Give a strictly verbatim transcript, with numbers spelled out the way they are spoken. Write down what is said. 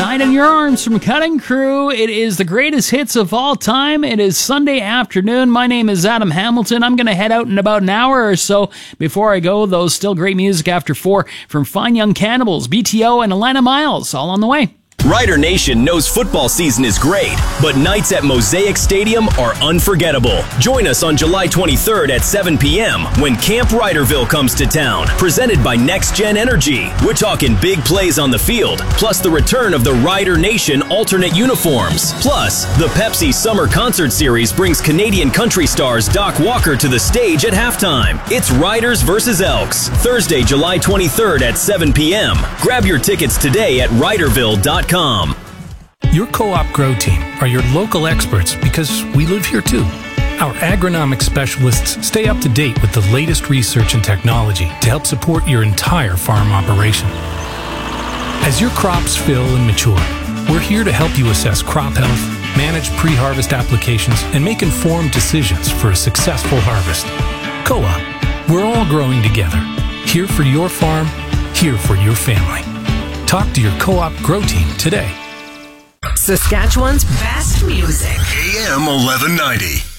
Night in Your Arms from Cutting Crew. It is the greatest hits of all time. It is Sunday afternoon. My name is Adam Hamilton. I'm going to head out in about an hour or so. Before I go, though, still great music after four from Fine Young Cannibals, B T O, and Alana Miles, all on the way. Rider Nation knows football season is great, but nights at Mosaic Stadium are unforgettable. Join us on July twenty-third at seven p.m. when Camp Riderville comes to town, presented by Next Gen Energy. We're talking big plays on the field, plus the return of the Rider Nation alternate uniforms. Plus, the Pepsi Summer Concert Series brings Canadian country stars Doc Walker to the stage at halftime. It's Riders versus Elks, Thursday, July twenty-third at seven p.m. Grab your tickets today at riderville dot com. Your Co-op Grow Team are your local experts because we live here too. Our agronomic specialists stay up to date with the latest research and technology to help support your entire farm operation. As your crops fill and mature, we're here to help you assess crop health, manage pre-harvest applications, and make informed decisions for a successful harvest. Co-op, we're all growing together. Here for your farm, here for your family. Talk to your Co-op Grow Team today. Saskatchewan's best music. A M eleven ninety.